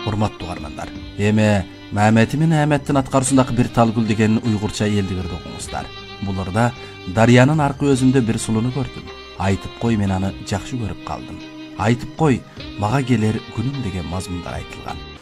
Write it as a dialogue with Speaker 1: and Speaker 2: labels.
Speaker 1: Урматтуу угармандар, эми Мамети мен Ахметтин аткаруусундагы бир талгул деген уйгурча элдигирди окуңуздар. Буларда Дарыянын аркы өзүндө бир сулууну көрдүм. Айтып кой, мен аны жакшы көрүп калдым. Айтып кой, мага келер күнүм деген мазмундар айтылган.